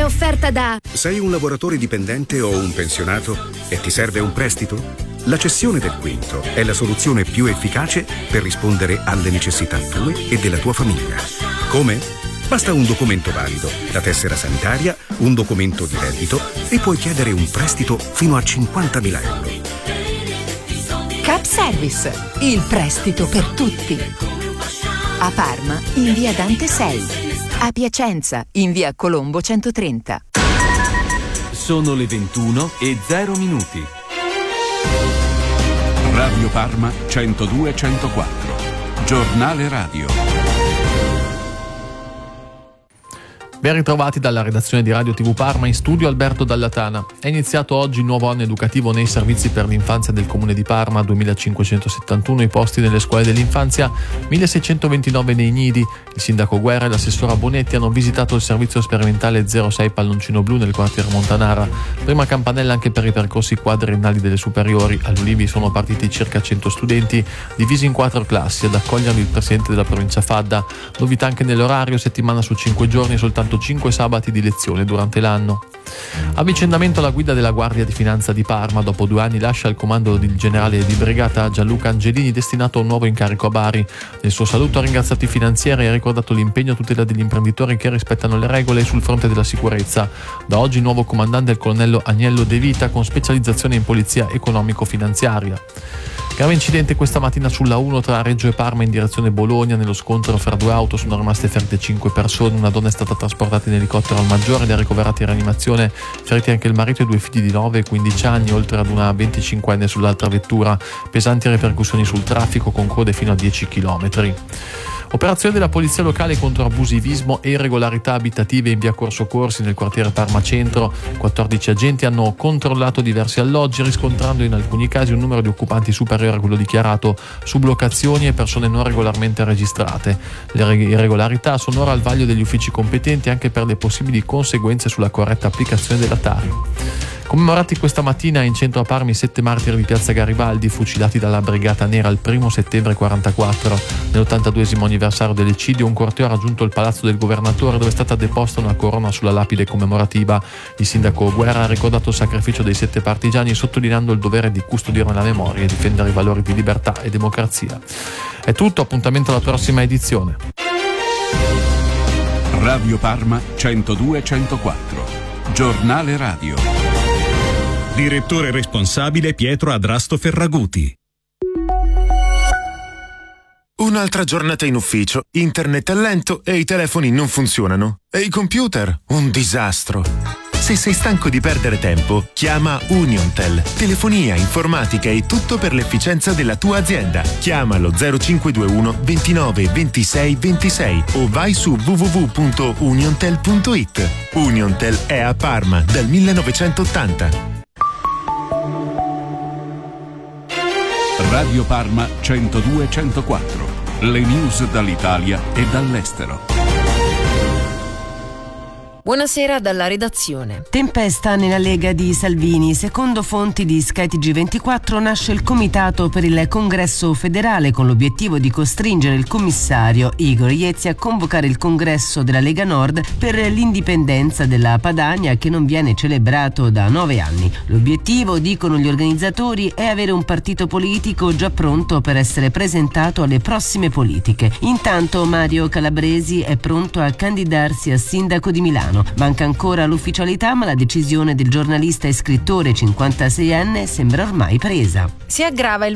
offerta da... Sei un lavoratore dipendente o un pensionato e ti serve un prestito? La cessione del quinto è la soluzione più efficace per rispondere alle necessità tue e della tua famiglia. Come? Basta un documento valido, la tessera sanitaria, un documento di reddito e puoi chiedere un prestito fino a 50.000 euro. Cap Service, il prestito per tutti. A Parma, in via Dante 6. A Piacenza, in via Colombo 130. Sono le 21:0. Radio Parma 102-104. Giornale radio. Ben ritrovati dalla redazione di Radio TV Parma, in studio Alberto Dallatana. È iniziato oggi il nuovo anno educativo nei servizi per l'infanzia del Comune di Parma, 2.571 i posti nelle scuole dell'infanzia, 1.629 nei nidi. Il sindaco Guerra e l'assessora Bonetti hanno visitato il servizio sperimentale 06 Palloncino Blu nel quartiere Montanara. Prima campanella anche per i percorsi quadriennali delle superiori. All'Ulivi sono partiti circa 100 studenti, divisi in 4 classi, ad accoglierli il presidente della provincia Fadda. Novità anche nell'orario, settimana su 5 giorni, soltanto 5 sabati di lezione durante l'anno. Avvicendamento alla guida della Guardia di Finanza di Parma. Dopo 2 anni lascia il comando del generale di brigata Gianluca Angelini, destinato a un nuovo incarico a Bari. Nel suo saluto ha ringraziato i finanzieri e ha ricordato l'impegno a tutela degli imprenditori che rispettano le regole sul fronte della sicurezza. Da oggi il nuovo comandante è il colonnello Agnello De Vita, con specializzazione in polizia economico-finanziaria. Grave incidente questa mattina sulla 1 tra Reggio e Parma in direzione Bologna. Nello scontro fra 2 auto sono rimaste ferite 5 persone. Una donna è stata trasportata in elicottero al Maggiore ed è ricoverata in rianimazione. Feriti anche il marito e 2 figli di 9 e 15 anni, oltre ad una 25enne sull'altra vettura. Pesanti ripercussioni sul traffico, con code fino a 10 km. Operazione della polizia locale contro abusivismo e irregolarità abitative in via Corso Corsi nel quartiere Parma Centro. 14 agenti hanno controllato diversi alloggi, riscontrando in alcuni casi un numero di occupanti superiore a quello dichiarato, sublocazioni e persone non regolarmente registrate. Le irregolarità sono ora al vaglio degli uffici competenti anche per le possibili conseguenze sulla corretta applicazione della Tari. Commemorati questa mattina in centro a Parma i 7 martiri di piazza Garibaldi, fucilati dalla Brigata Nera il 1 settembre 1944. Nell'82esimo anniversario dell'eccidio, un corteo ha raggiunto il palazzo del governatore, dove è stata deposta una corona sulla lapide commemorativa. Il sindaco Guerra ha ricordato il sacrificio dei 7 partigiani, sottolineando il dovere di custodirne la memoria e difendere i valori di libertà e democrazia. È tutto, appuntamento alla prossima edizione. Radio Parma 102-104. Giornale radio. Direttore responsabile Pietro Adrasto Ferraguti. Un'altra giornata in ufficio, internet è lento e i telefoni non funzionano. E i computer? Un disastro. Se sei stanco di perdere tempo, chiama Uniontel. Telefonia, informatica e tutto per l'efficienza della tua azienda. Chiamalo 0521 29 26 26 o vai su www.uniontel.it. Uniontel è a Parma dal 1980. Radio Parma 102-104. Le news dall'Italia e dall'estero. Buonasera dalla redazione. Tempesta nella Lega di Salvini. Secondo fonti di SkyTG24 nasce il comitato per il congresso federale con l'obiettivo di costringere il commissario Igor Iezzi a convocare il congresso della Lega Nord per l'indipendenza della Padania, che non viene celebrato da 9 anni. L'obiettivo, dicono gli organizzatori, è avere un partito politico già pronto per essere presentato alle prossime politiche. Intanto Mario Calabresi è pronto a candidarsi a sindaco di Milano. Manca ancora l'ufficialità, ma la decisione del giornalista e scrittore 56enne sembra ormai presa. Si aggrava il